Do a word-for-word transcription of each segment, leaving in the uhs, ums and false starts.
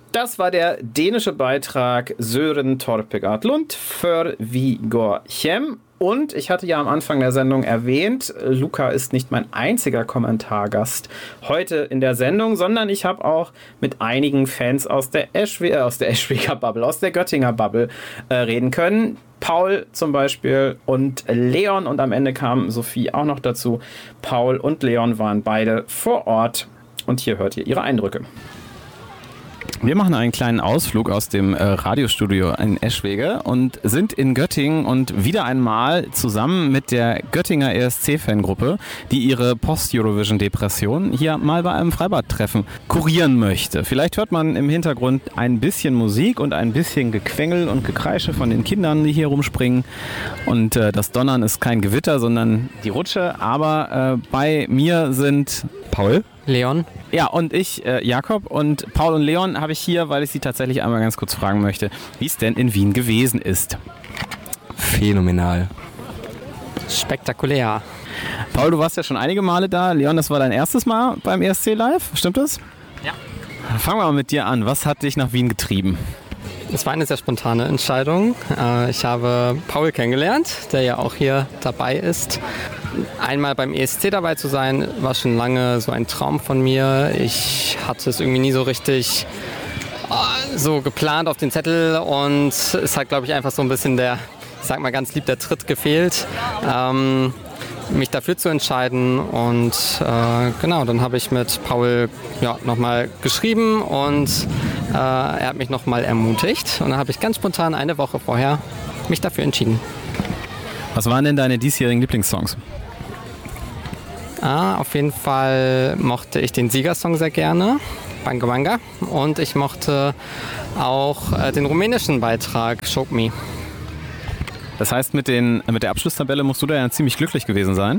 Das war der dänische Beitrag Sören Torpegaard-Lund für Vi går hjem. Und ich hatte ja am Anfang der Sendung erwähnt, Luca ist nicht mein einziger Kommentargast heute in der Sendung, sondern ich habe auch mit einigen Fans aus der Eschwe- äh, aus der Eschweger Bubble, aus der Göttinger Bubble äh, reden können. Paul zum Beispiel und Leon, und am Ende kam Sophie auch noch dazu. Paul und Leon waren beide vor Ort und hier hört ihr ihre Eindrücke. Wir machen einen kleinen Ausflug aus dem äh, Radiostudio in Eschwege und sind in Göttingen und wieder einmal zusammen mit der Göttinger E S C-Fangruppe, die ihre Post-Eurovision-Depression hier mal bei einem Freibadtreffen kurieren möchte. Vielleicht hört man im Hintergrund ein bisschen Musik und ein bisschen Gequengel und Gekreische von den Kindern, die hier rumspringen. Und äh, das Donnern ist kein Gewitter, sondern die Rutsche. Aber äh, bei mir sind Paul, Leon. Ja, und ich, äh, Jakob. Und Paul und Leon habe ich hier, weil ich sie tatsächlich einmal ganz kurz fragen möchte, wie es denn in Wien gewesen ist. Phänomenal. Spektakulär. Paul, du warst ja schon einige Male da. Leon, das war dein erstes Mal beim E S C Live, stimmt das? Ja. Fangen wir mal mit dir an. Was hat dich nach Wien getrieben? Es war eine sehr spontane Entscheidung. Ich habe Paul kennengelernt, der ja auch hier dabei ist. Einmal beim E S C dabei zu sein, war schon lange so ein Traum von mir. Ich hatte es irgendwie nie so richtig so geplant auf den Zettel und es hat, glaube ich, einfach so ein bisschen der, ich sag mal ganz lieb, der Tritt gefehlt, ähm, mich dafür zu entscheiden. Und äh, genau, dann habe ich mit Paul ja, nochmal geschrieben und äh, er hat mich nochmal ermutigt. Und dann habe ich ganz spontan eine Woche vorher mich dafür entschieden. Was waren denn deine diesjährigen Lieblingssongs? Ah, auf jeden Fall mochte ich den Siegersong sehr gerne, Banga Banga. Und ich mochte auch äh, den rumänischen Beitrag, Show Me. Das heißt, mit, den, mit der Abschlusstabelle musst du da ja ziemlich glücklich gewesen sein.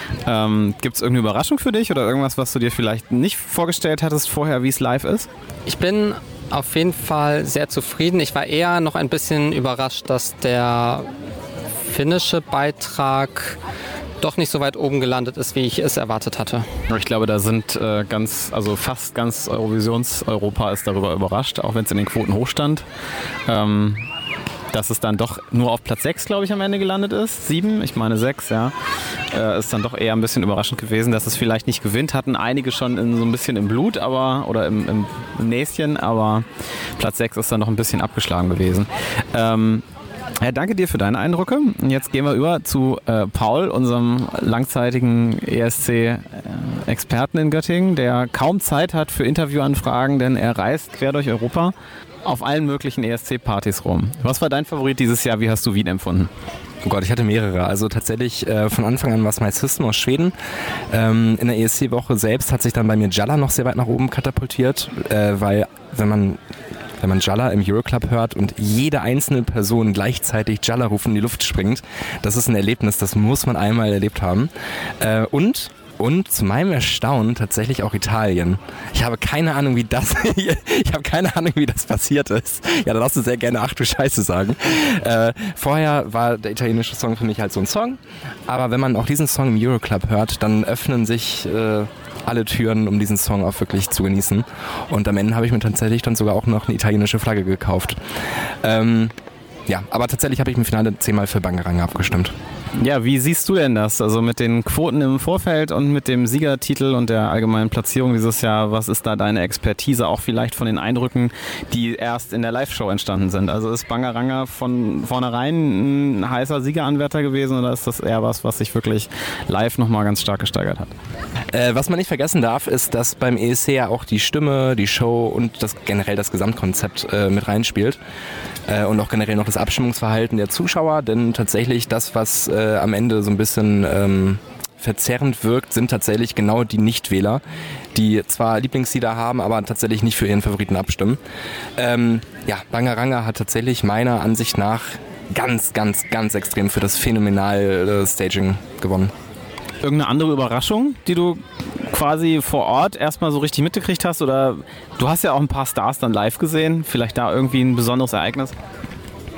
Ähm, Gibt es irgendeine Überraschung für dich oder irgendwas, was du dir vielleicht nicht vorgestellt hattest vorher, wie es live ist? Ich bin auf jeden Fall sehr zufrieden. Ich war eher noch ein bisschen überrascht, dass der finnische Beitrag doch nicht so weit oben gelandet ist, wie ich es erwartet hatte. Ich glaube, da sind äh, ganz, also fast ganz Eurovisions-Europa ist darüber überrascht, auch wenn es in den Quoten hoch stand. Ähm, dass es dann doch nur auf Platz sechs, glaube ich, am Ende gelandet ist. sieben, ich meine sechs, ja. Äh, ist dann doch eher ein bisschen überraschend gewesen, dass es vielleicht nicht gewinnt. Hatten einige schon in, so ein bisschen im Blut, aber oder im, im, im Näschen, aber Platz sechs ist dann noch ein bisschen abgeschlagen gewesen. Ähm, Ja, danke dir für deine Eindrücke. Und jetzt gehen wir über zu äh, Paul, unserem langzeitigen E S C-Experten in Göttingen, der kaum Zeit hat für Interviewanfragen, denn er reist quer durch Europa auf allen möglichen E S C-Partys rum. Was war dein Favorit dieses Jahr? Wie hast du Wien empfunden? Oh Gott, ich hatte mehrere. Also tatsächlich äh, von Anfang an war es My System aus Schweden. Ähm, in der E S C-Woche selbst hat sich dann bei mir Jalla noch sehr weit nach oben katapultiert, äh, weil wenn man wenn man Jalla im Euroclub hört und jede einzelne Person gleichzeitig Jalla ruft und in die Luft springt, das ist ein Erlebnis, das muss man einmal erlebt haben. Äh, und Und zu meinem Erstaunen tatsächlich auch Italien. Ich habe keine Ahnung, wie das ich habe keine Ahnung, wie das passiert ist. Ja, da darfst du sehr gerne ach du Scheiße sagen. Äh, vorher war der italienische Song für mich halt so ein Song, aber wenn man auch diesen Song im Euroclub hört, dann öffnen sich äh, alle Türen, um diesen Song auch wirklich zu genießen. Und am Ende habe ich mir tatsächlich dann sogar auch noch eine italienische Flagge gekauft. Ähm, ja, aber tatsächlich habe ich im Finale zehnmal für Bangeranga abgestimmt. Ja, wie siehst du denn das? Also mit den Quoten im Vorfeld und mit dem Siegertitel und der allgemeinen Platzierung dieses Jahr, was ist da deine Expertise, auch vielleicht von den Eindrücken, die erst in der Live-Show entstanden sind? Also ist Bangeranga von vornherein ein heißer Siegeranwärter gewesen oder ist das eher was, was sich wirklich live nochmal ganz stark gesteigert hat? Äh, was man nicht vergessen darf, ist, dass beim E S C ja auch die Stimme, die Show und das generell das Gesamtkonzept äh, mit reinspielt. Äh, und auch generell noch das Abstimmungsverhalten der Zuschauer, denn tatsächlich das, was äh, am Ende so ein bisschen ähm, verzerrend wirkt, sind tatsächlich genau die Nichtwähler, die zwar Lieblingslieder haben, aber tatsächlich nicht für ihren Favoriten abstimmen. Ähm, ja, Bangeranga hat tatsächlich meiner Ansicht nach ganz, ganz, ganz extrem für das phänomenale Staging gewonnen. Irgendeine andere Überraschung, die du quasi vor Ort erstmal so richtig mitgekriegt hast? Oder du hast ja auch ein paar Stars dann live gesehen. Vielleicht da irgendwie ein besonderes Ereignis?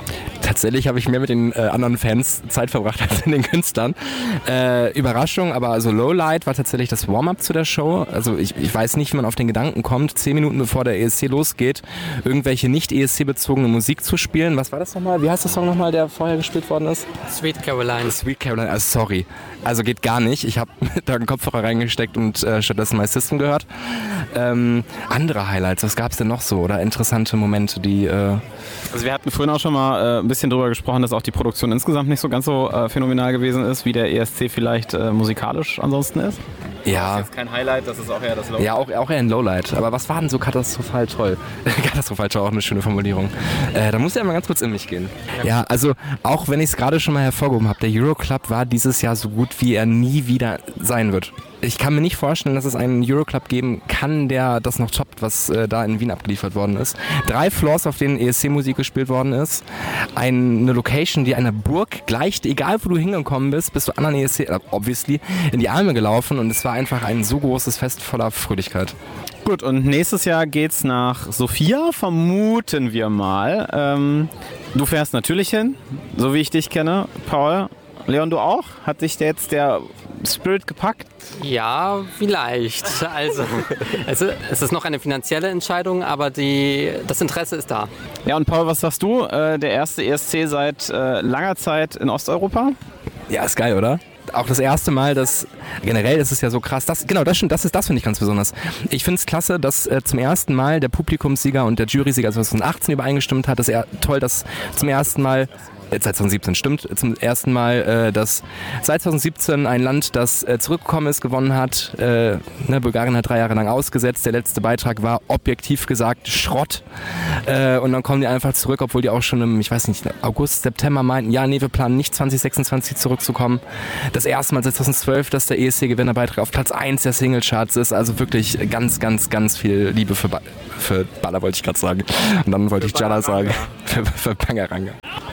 Tatsächlich habe ich mehr mit den äh, anderen Fans Zeit verbracht als mit den Künstlern. Äh, Überraschung, aber also Lowlight war tatsächlich das Warm-up zu der Show. Also ich, ich weiß nicht, wie man auf den Gedanken kommt, zehn Minuten bevor der E S C losgeht, irgendwelche nicht E S C-bezogene Musik zu spielen. Was war das nochmal? Wie heißt der Song nochmal, der vorher gespielt worden ist? Sweet Caroline. Sweet Caroline, also sorry. Also geht gar nicht. Ich habe da einen Kopfhörer reingesteckt und äh, stattdessen My System gehört. Ähm, andere Highlights, was gab es denn noch so? Oder interessante Momente, die... Äh Also wir hatten vorhin auch schon mal äh, ein bisschen drüber gesprochen, dass auch die Produktion insgesamt nicht so ganz so äh, phänomenal gewesen ist, wie der E S C vielleicht äh, musikalisch ansonsten ist. Ja. Das ist jetzt kein Highlight, das ist auch eher das Lowlight. Ja, auch, auch eher ein Lowlight. Aber was war denn so katastrophal toll? Katastrophal toll, auch eine schöne Formulierung. Äh, da muss ich ja mal ganz kurz in mich gehen. Ja, also auch wenn ich es gerade schon mal hervorgehoben habe, der Euroclub war dieses Jahr so gut, wie er nie wieder sein wird. Ich kann mir nicht vorstellen, dass es einen Euroclub geben kann, der das noch toppt, was äh, da in Wien abgeliefert worden ist. Drei Floors, auf denen E S C-Musik gespielt worden ist. Eine Location, die einer Burg gleicht. Egal, wo du hingekommen bist, bist du anderen E S C, äh, obviously, in die Arme gelaufen. Und es war einfach ein so großes Fest voller Fröhlichkeit. Gut, und nächstes Jahr geht's nach Sofia, vermuten wir mal. Ähm, du fährst natürlich hin, so wie ich dich kenne, Paul. Leon, du auch? Hat dich jetzt der Spirit gepackt? Ja, vielleicht. Also, also es ist noch eine finanzielle Entscheidung, aber die, das Interesse ist da. Ja, und Paul, was sagst du? Äh, der erste E S C seit äh, langer Zeit in Osteuropa? Ja, ist geil, oder? Auch das erste Mal, dass generell ist es ja so krass, das, genau, das, das, ist, das finde ich ganz besonders. Ich finde es klasse, dass äh, zum ersten Mal der Publikumssieger und der Jurysieger zwanzig achtzehn übereingestimmt hat. Das ist ja toll, dass zum ersten Mal Seit zwanzig siebzehn stimmt, zum ersten Mal, äh, dass seit zwanzig siebzehn ein Land, das äh, zurückgekommen ist, gewonnen hat. Äh, ne, Bulgarien hat drei Jahre lang ausgesetzt. Der letzte Beitrag war objektiv gesagt Schrott. Äh, und dann kommen die einfach zurück, obwohl die auch schon im, ich weiß nicht, August, September meinten, ja, nee, wir planen nicht zwanzig sechsundzwanzig zurückzukommen. Das erste Mal seit zwanzig zwölf, dass der E S C-Gewinnerbeitrag auf Platz eins der Singlecharts ist. Also wirklich ganz, ganz, ganz viel Liebe für, ba- für Baller, wollte ich gerade sagen. Und dann wollte ich Jalla sagen. Für, für Bangaranga.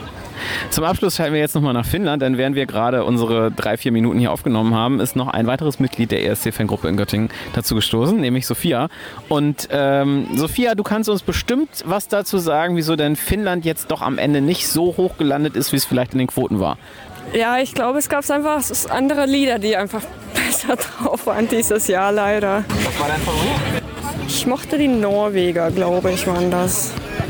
Zum Abschluss schalten wir jetzt nochmal nach Finnland, denn während wir gerade unsere drei, vier Minuten hier aufgenommen haben, ist noch ein weiteres Mitglied der E S C-Fangruppe in Göttingen dazu gestoßen, nämlich Sophia. Und ähm, Sophia, du kannst uns bestimmt was dazu sagen, wieso denn Finnland jetzt doch am Ende nicht so hoch gelandet ist, wie es vielleicht in den Quoten war. Ja, ich glaube, es gab einfach andere Lieder, die einfach besser drauf waren dieses Jahr leider. Was war dein Favorit? Ich mochte die Norweger, glaube ich, waren das.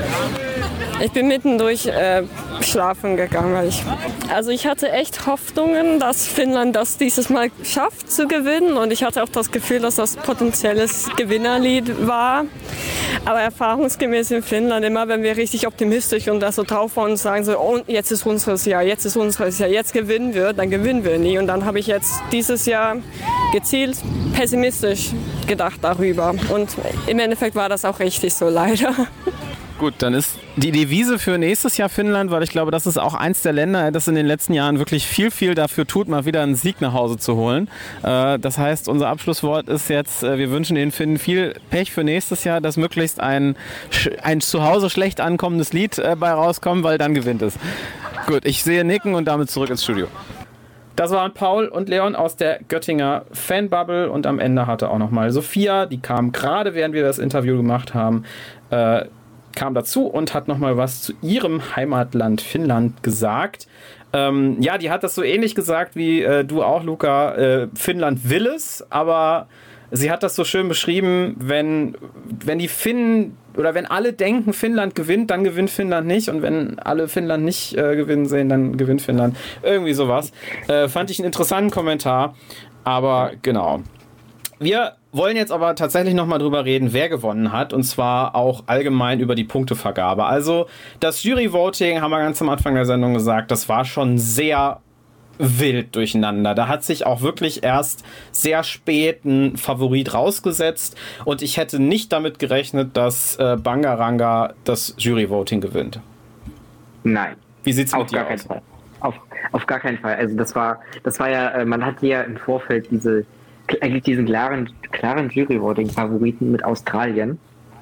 Ich bin mittendurch äh, schlafen gegangen. Weil ich, also ich hatte echt Hoffnungen, dass Finnland das dieses Mal schafft zu gewinnen. Und ich hatte auch das Gefühl, dass das potenzielles Gewinnerlied war. Aber erfahrungsgemäß in Finnland, immer wenn wir richtig optimistisch und da so drauf waren und sagen so, oh, jetzt ist unseres Jahr, jetzt ist unseres Jahr, jetzt gewinnen wir, dann gewinnen wir nie. Und dann habe ich jetzt dieses Jahr gezielt pessimistisch gedacht darüber. Und im Endeffekt war das auch richtig so, leider. Gut, dann ist die Devise für nächstes Jahr Finnland, weil ich glaube, das ist auch eins der Länder, das in den letzten Jahren wirklich viel, viel dafür tut, mal wieder einen Sieg nach Hause zu holen. Das heißt, unser Abschlusswort ist jetzt, wir wünschen den Finnen viel Pech für nächstes Jahr, dass möglichst ein, ein zu Hause schlecht ankommendes Lied bei rauskommt, weil dann gewinnt es. Gut, ich sehe Nicken und damit zurück ins Studio. Das waren Paul und Leon aus der Göttinger Fanbubble und am Ende hatte auch nochmal Sophia, die kam gerade, während wir das Interview gemacht haben, äh, kam dazu und hat nochmal was zu ihrem Heimatland Finnland gesagt. Ähm, ja, die hat das so ähnlich gesagt wie äh, du auch, Luca. Äh, Finnland will es, aber sie hat das so schön beschrieben, wenn, wenn die Finnen oder wenn alle denken, Finnland gewinnt, dann gewinnt Finnland nicht und wenn alle Finnland nicht äh, gewinnen sehen, dann gewinnt Finnland. Irgendwie sowas. Äh, fand ich einen interessanten Kommentar, aber genau. Wir wollen jetzt aber tatsächlich nochmal drüber reden, wer gewonnen hat, und zwar auch allgemein über die Punktevergabe. Also das Jury-Voting, haben wir ganz am Anfang der Sendung gesagt, das war schon sehr wild durcheinander. Da hat sich auch wirklich erst sehr spät ein Favorit rausgesetzt und ich hätte nicht damit gerechnet, dass äh, Bangaranga das Jury-Voting gewinnt. Nein. Wie sieht's mit auf dir gar keinen aus? Fall. Auf, auf gar keinen Fall. Also das war, das war ja, man hatte ja im Vorfeld diese eigentlich diesen klaren, klaren Jury-Voting-Favoriten mit Australien.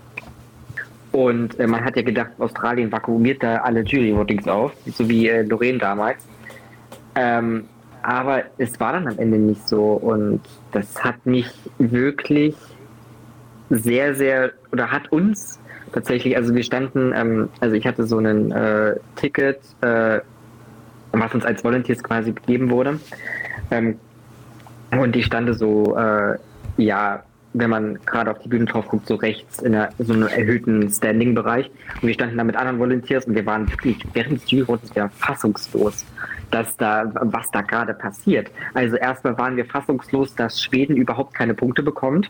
Und äh, man hat ja gedacht, Australien vakuumiert da alle Jury-Votings auf, so wie äh, Lorraine damals. Ähm, aber es war dann am Ende nicht so und das hat mich wirklich sehr, sehr, oder hat uns tatsächlich, also wir standen, ähm, also ich hatte so ein äh, Ticket, äh, was uns als Volunteers quasi gegeben wurde. Ähm, und ich stande so, äh, ja, wenn man gerade auf die Bühne drauf guckt, so rechts in einer, so einem erhöhten Standing-Bereich. Und wir standen da mit anderen Volunteers und wir waren wirklich während des Juryvotes fassungslos, dass da, was da gerade passiert. Also erstmal waren wir fassungslos, dass Schweden überhaupt keine Punkte bekommt.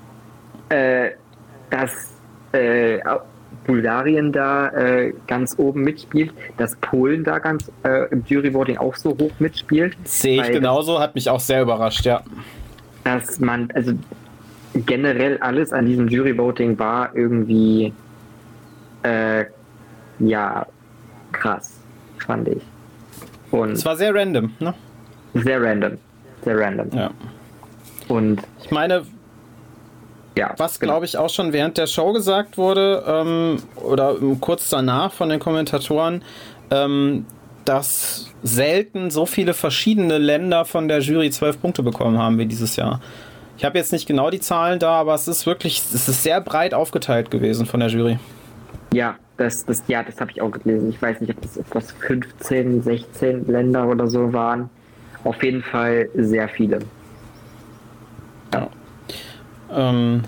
Äh, dass äh, Bulgarien da äh, ganz oben mitspielt, dass Polen da ganz äh, im Juryvoting auch so hoch mitspielt. Sehe ich genauso, hat mich auch sehr überrascht, ja. Dass man, also generell alles an diesem Juryvoting war irgendwie äh, ja, krass, fand ich. Und es war sehr random, ne? Sehr random. Sehr random. Ja. Und ich meine, ja, was genau. glaube ich auch schon während der Show gesagt wurde, ähm, oder kurz danach von den Kommentatoren, ähm, dass selten so viele verschiedene Länder von der Jury zwölf Punkte bekommen haben wie dieses Jahr. Ich habe jetzt nicht genau die Zahlen da, aber es ist wirklich, es ist sehr breit aufgeteilt gewesen von der Jury. Ja, das, das, ja, das habe ich auch gelesen. Ich weiß nicht, ob das etwas fünfzehn, sechzehn Länder oder so waren. Auf jeden Fall sehr viele. Ja. Ähm,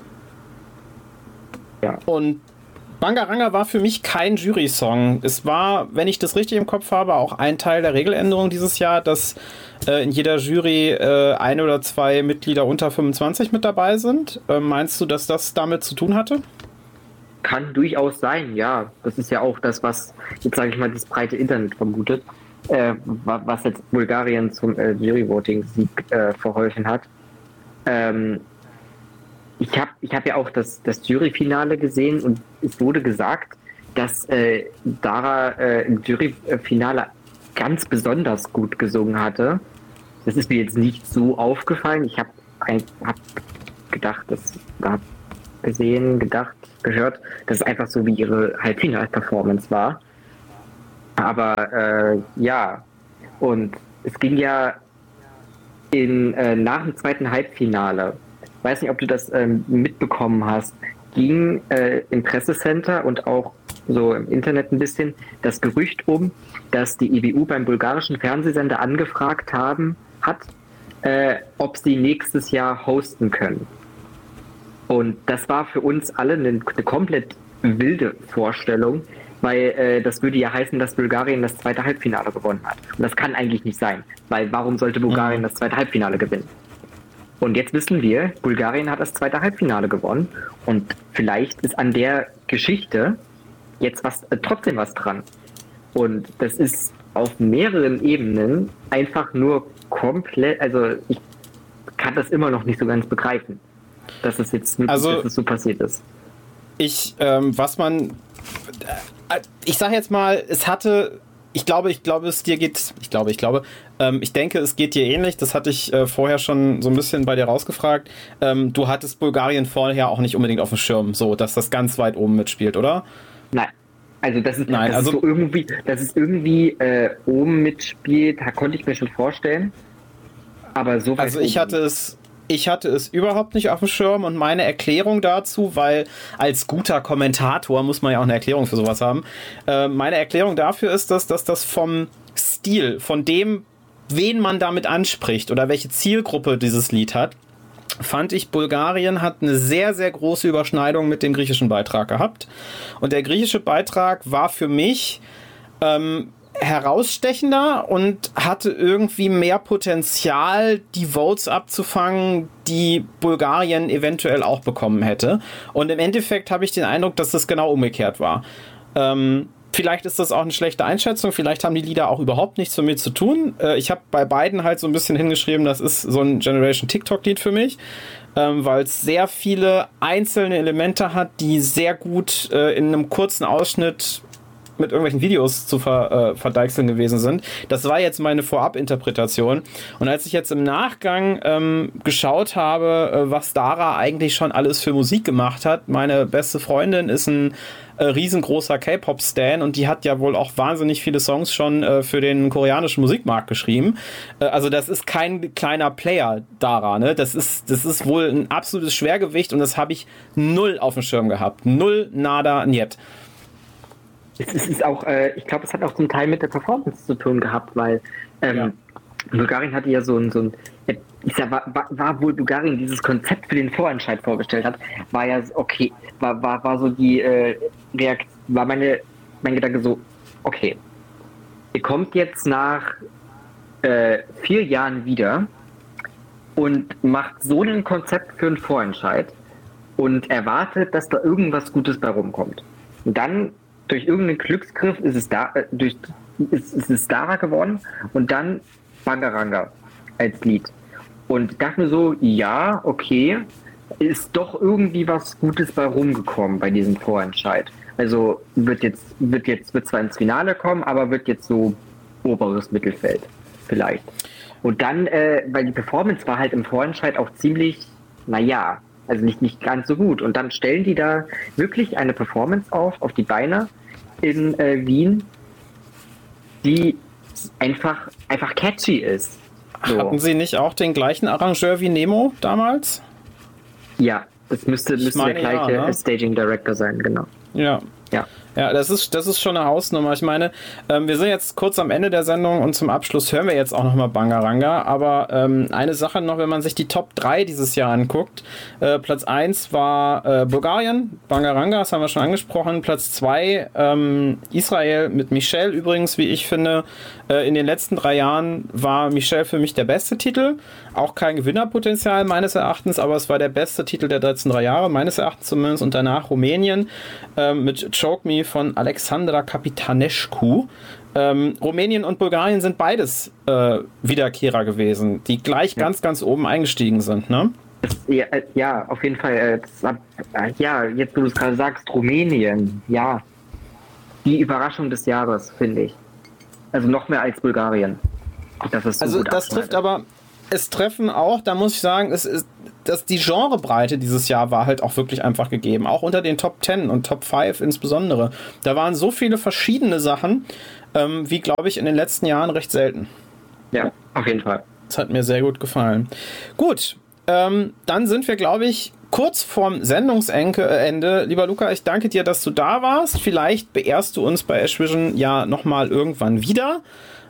ja. Und Bangaranga war für mich kein Jury-Song. Es war, wenn ich das richtig im Kopf habe, auch ein Teil der Regeländerung dieses Jahr, dass äh, in jeder Jury äh, ein oder zwei Mitglieder unter fünfundzwanzig mit dabei sind. Äh, meinst du, dass das damit zu tun hatte? Kann durchaus sein, ja. Das ist ja auch das, was, jetzt sage ich mal, das breite Internet vermutet, äh, was jetzt Bulgarien zum äh, Jury-Voting-Sieg äh, verholfen hat. Ähm, ich habe ich hab ja auch das, das Juryfinale gesehen und es wurde gesagt, dass äh, Dara äh, im Juryfinale ganz besonders gut gesungen hatte. Das ist mir jetzt nicht so aufgefallen. Ich habe hab gedacht, das war gesehen, gedacht, gehört, dass es einfach so wie ihre Halbfinal-Performance war. Aber äh, ja, und es ging ja in, äh, nach dem zweiten Halbfinale, ich weiß nicht, ob du das ähm, mitbekommen hast, ging äh, im Pressecenter und auch so im Internet ein bisschen das Gerücht um, dass die E B U beim bulgarischen Fernsehsender angefragt haben, hat, äh, ob sie nächstes Jahr hosten können. Und das war für uns alle eine, eine komplett wilde Vorstellung, weil äh, das würde ja heißen, dass Bulgarien das zweite Halbfinale gewonnen hat. Und das kann eigentlich nicht sein, weil warum sollte Bulgarien mhm. das zweite Halbfinale gewinnen? Und jetzt wissen wir, Bulgarien hat das zweite Halbfinale gewonnen und vielleicht ist an der Geschichte jetzt was äh, trotzdem was dran. Und das ist auf mehreren Ebenen einfach nur komplett, also ich kann das immer noch nicht so ganz begreifen, dass es jetzt wirklich, also, dass es so passiert ist. Ich, ähm, was man, ich sage jetzt mal, es hatte, ich glaube, ich glaube, es dir geht, ich glaube, ich glaube, ähm, ich denke, es geht dir ähnlich, das hatte ich äh, vorher schon so ein bisschen bei dir rausgefragt, ähm, du hattest Bulgarien vorher auch nicht unbedingt auf dem Schirm, so, dass das ganz weit oben mitspielt, oder? Nein. Also das ist, Nein, das also ist so irgendwie, dass es irgendwie äh, oben mitspielt, da konnte ich mir schon vorstellen. Aber so weit Also ich hatte es, ich hatte es überhaupt nicht auf dem Schirm und meine Erklärung dazu, weil als guter Kommentator muss man ja auch eine Erklärung für sowas haben. Äh, meine Erklärung dafür ist, dass, dass das vom Stil, von dem, wen man damit anspricht oder welche Zielgruppe dieses Lied hat, fand ich, Bulgarien hat eine sehr, sehr große Überschneidung mit dem griechischen Beitrag gehabt. Und der griechische Beitrag war für mich ähm, herausstechender und hatte irgendwie mehr Potenzial, die Votes abzufangen, die Bulgarien eventuell auch bekommen hätte. Und im Endeffekt habe ich den Eindruck, dass das genau umgekehrt war. Ähm, Vielleicht ist das auch eine schlechte Einschätzung, vielleicht haben die Lieder auch überhaupt nichts mit mir zu tun. Äh, ich habe bei beiden halt so ein bisschen hingeschrieben, das ist so ein Generation TikTok-Lied für mich, ähm, weil es sehr viele einzelne Elemente hat, die sehr gut äh, in einem kurzen Ausschnitt mit irgendwelchen Videos zu ver, äh, verdeichseln gewesen sind. Das war jetzt meine Vorabinterpretation. Und als ich jetzt im Nachgang ähm, geschaut habe, äh, was Dara eigentlich schon alles für Musik gemacht hat, meine beste Freundin ist ein äh, riesengroßer K-Pop-Stan und die hat ja wohl auch wahnsinnig viele Songs schon äh, für den koreanischen Musikmarkt geschrieben. Äh, also das ist kein kleiner Player, Dara, ne? Das ist, das ist wohl ein absolutes Schwergewicht und das habe ich null auf dem Schirm gehabt. Null, nada, niet. Es ist auch, äh, ich glaube, es hat auch zum Teil mit der Performance zu tun gehabt, weil ähm, ja. Bulgarien hatte ja so ein, so ein ich sag, war, war, war wohl Bulgarien dieses Konzept für den Vorentscheid vorgestellt hat, war ja okay, war, war, war so die äh, Reaktion, war meine, mein Gedanke so, okay, ihr kommt jetzt nach äh, vier Jahren wieder und macht so ein Konzept für einen Vorentscheid und erwartet, dass da irgendwas Gutes bei rumkommt. Und dann durch irgendeinen Glücksgriff ist es da, äh, durch, ist, ist es Dara geworden und dann Bangaranga als Lied. Und ich dachte mir so, ja, okay, ist doch irgendwie was Gutes bei rumgekommen bei diesem Vorentscheid. Also wird jetzt, wird jetzt, wird zwar ins Finale kommen, aber wird jetzt so oberes Mittelfeld vielleicht. Und dann, äh, weil die Performance war halt im Vorentscheid auch ziemlich, naja, also nicht, nicht ganz so gut. Und dann stellen die da wirklich eine Performance auf, auf die Beine in äh, Wien, die einfach, einfach catchy ist. So. Hatten Sie nicht auch den gleichen Arrangeur wie Nemo damals? Ja, das müsste, müsste meine, der gleiche ja, ne? Staging Director sein, genau. Ja. Ja. Ja, das ist, das ist schon eine Hausnummer. Ich meine, ähm, wir sind jetzt kurz am Ende der Sendung und zum Abschluss hören wir jetzt auch nochmal Bangaranga. Aber ähm, eine Sache noch, wenn man sich die Top drei dieses Jahr anguckt. Äh, Platz eins war äh, Bulgarien, Bangaranga, das haben wir schon angesprochen. Platz zwei ähm, Israel mit Michelle. Übrigens, wie ich finde, äh, in den letzten drei Jahren war Michelle für mich der beste Titel. Auch kein Gewinnerpotenzial meines Erachtens, aber es war der beste Titel der letzten drei Jahre, meines Erachtens zumindest. Und danach Rumänien äh, mit Choke Me von Alexandra Kapitanescu. Ähm, Rumänien und Bulgarien sind beides äh, Wiederkehrer gewesen, die gleich ja. ganz, ganz oben eingestiegen sind, ne? Ja, ja, auf jeden Fall. Das, ja, jetzt wo du es gerade sagst, Rumänien, ja. Die Überraschung des Jahres, finde ich. Also noch mehr als Bulgarien. Das ist so also gut das trifft aber, es treffen auch, da muss ich sagen, es ist, dass die Genrebreite dieses Jahr war halt auch wirklich einfach gegeben. Auch unter den Top zehn und Top fünf insbesondere. Da waren so viele verschiedene Sachen, ähm, wie, glaube ich, in den letzten Jahren recht selten. Ja, auf jeden Fall. Das hat mir sehr gut gefallen. Gut, ähm, dann sind wir, glaube ich, kurz vorm Sendungsende. Lieber Luca, ich danke dir, dass du da warst. Vielleicht beehrst du uns bei Ashvision ja nochmal irgendwann wieder.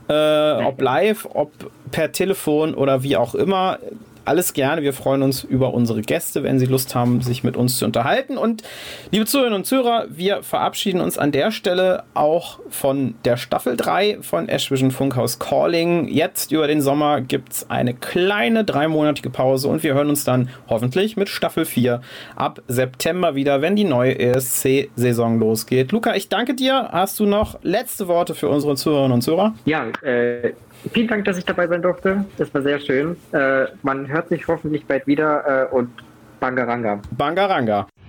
Äh, ob live, ob per Telefon oder wie auch immer. Alles gerne. Wir freuen uns über unsere Gäste, wenn sie Lust haben, sich mit uns zu unterhalten. Und liebe Zuhörerinnen und Zuhörer, wir verabschieden uns an der Stelle auch von der Staffel drei von Ashvision Funkhaus Calling. Jetzt über den Sommer gibt es eine kleine dreimonatige Pause und wir hören uns dann hoffentlich mit Staffel vier ab September wieder, wenn die neue E S C-Saison losgeht. Luca, ich danke dir. Hast du noch letzte Worte für unsere Zuhörerinnen und Zuhörer? Ja, äh... vielen Dank, dass ich dabei sein durfte. Das war sehr schön. Äh, man hört sich hoffentlich bald wieder äh, und Bangaranga. Bangaranga.